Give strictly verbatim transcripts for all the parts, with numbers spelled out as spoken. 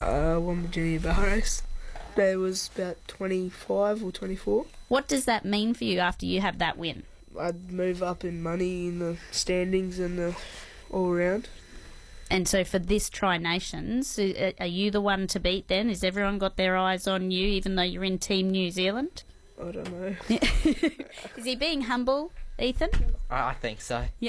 Uh, won the junior barrel race. There was about twenty-five or twenty-four. What does that mean for you after you have that win? I'd move up in money in the standings and the all round. And so for this Tri-Nations, are are you the one to beat then? Has everyone got their eyes on you, even though you're in Team New Zealand? I don't know. Is he being humble, Ethan? I I think so. Yeah.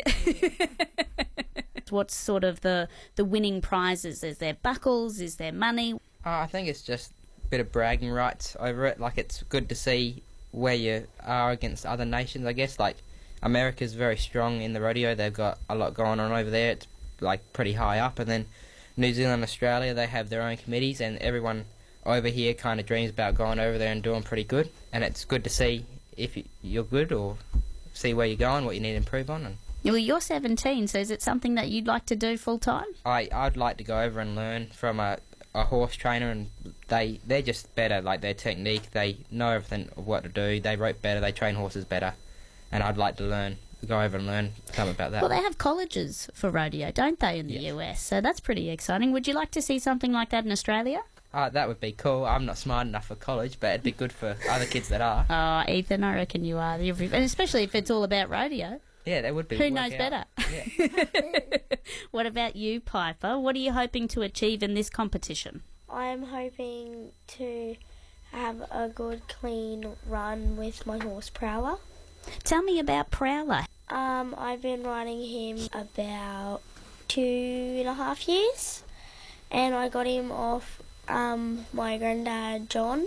What's sort of the, the winning prizes? Is there buckles? Is there money? Uh, I think it's just a bit of bragging rights over it. Like, it's good to see where you are against other nations, I guess. Like, America's very strong in the rodeo. They've got a lot going on over there. It's, like, pretty high up. And then New Zealand, Australia, they have their own committees, and everyone over here kind of dreams about going over there and doing pretty good. And it's good to see if you're good, or see where you're going, what you need to improve on. And Well, you're seventeen, so is it something that you'd like to do full-time? I, I'd like to go over and learn from a, a horse trainer, and they, they're just better, like their technique, they know everything of what to do, they rope better, they train horses better, and I'd like to learn, go over and learn something about that. Well, they have colleges for rodeo, don't they, in the Yeah. U S? So that's pretty exciting. Would you like to see something like that in Australia? Uh, that would be cool. I'm not smart enough for college, but it'd be good for other kids that are. Oh, Ethan, I reckon you are. You'll be- and especially if it's all about rodeo. Yeah, that would be. Who work knows out. better? Yeah. What about you, Piper? What are you hoping to achieve in this competition? I'm hoping to have a good, clean run with my horse Prowler. Tell me about Prowler. Um, I've been riding him about two and a half years, and I got him off um, my granddad John,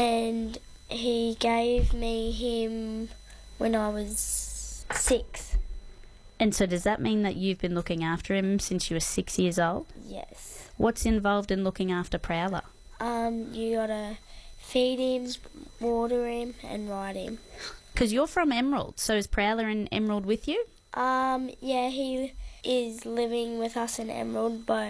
and he gave me him when I was six. And so does that mean that you've been looking after him since you were six years old? Yes. What's involved in looking after Prowler? Um, you gotta feed him, water him, and ride him. Because you're from Emerald, so is Prowler in Emerald with you? Um, yeah, he is living with us in Emerald, but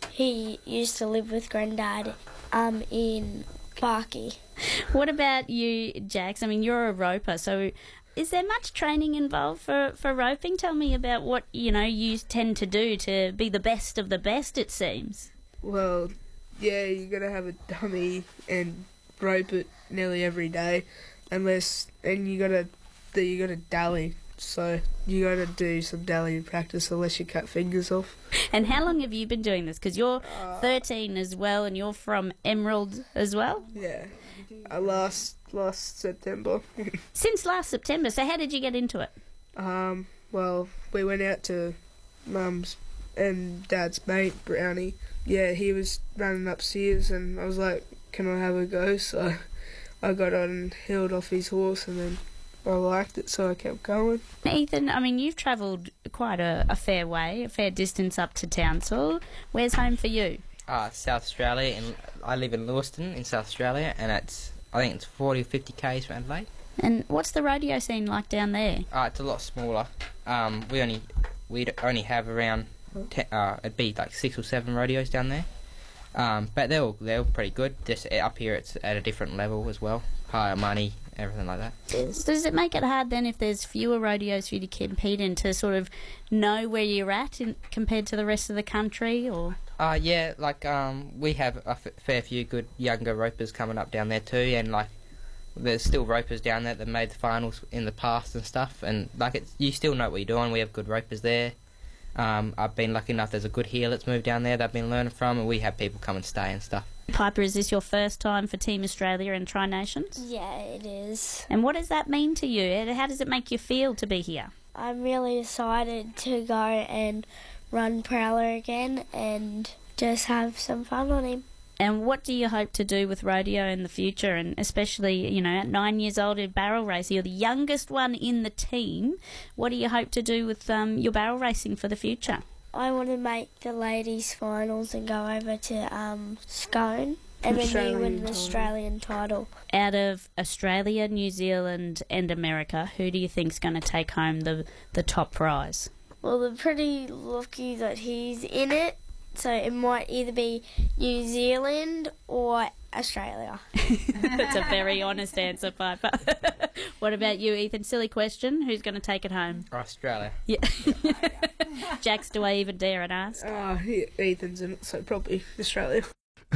he used to live with Granddad um, in Barkey. What about you, Jax? I mean, you're a roper, so is there much training involved for, for roping? Tell me about what, you know, you tend to do to be the best of the best, it seems. Well, yeah, you got to have a dummy and rope it nearly every day, unless and you got to you got to dally. So you got to do some dally practice unless you cut fingers off. And how long have you been doing this? Because you're thirteen as well, and you're from Emerald as well? Yeah, uh, last last September. Since last September. So how did you get into it? um, well, we went out to Mum's and Dad's mate Brownie. Yeah, he was running upstairs, and I was like, "Can I have a go?" So I got on and held off his horse, and then I liked it, so I kept going. Ethan, I mean, you've travelled quite a, a fair way, a fair distance up to Townsville. Where's home for you? Uh, South Australia, and I live in Lewiston in South Australia, and it's I think it's forty or fifty k's from Adelaide. And what's the rodeo scene like down there? Uh, it's a lot smaller. Um, we only we only have around ten, uh, it'd be like six or seven rodeos down there. Um, but they're all, they're all pretty good. Just up here, it's at a different level as well. Higher money, everything like that. Does, does it make it hard then if there's fewer rodeos for you to compete in to sort of know where you're at in, compared to the rest of the country? Or Uh, yeah, like um, we have a f- fair few good younger ropers coming up down there too, and like there's still ropers down there that made the finals in the past and stuff. And like it's, you still know what you're doing. We have good ropers there. Um, I've been lucky enough. There's a good heel that's moved down there that I've been learning from, and we have people come and stay and stuff. Piper, is this your first time for Team Australia and Tri-Nations? Yeah, it is. And what does that mean to you? How does it make you feel to be here? I'm really excited to go and run Prowler again and just have some fun on him. And what do you hope to do with rodeo in the future? And especially, you know, at nine years old in barrel racing, you're the youngest one in the team. What do you hope to do with um, your barrel racing for the future? I want to make the ladies' finals and go over to um, Scone and then we Australian win an title. Australian title. Out of Australia, New Zealand and America, who do you think's going to take home the, the top prize? Well, they're pretty lucky that he's in it, so it might either be New Zealand or Australia. That's a very honest answer, Piper. What about you, Ethan? Silly question. Who's going to take it home? Australia. Yeah. Jax, do I even dare and ask? Uh, Ethan's in it, so probably Australia.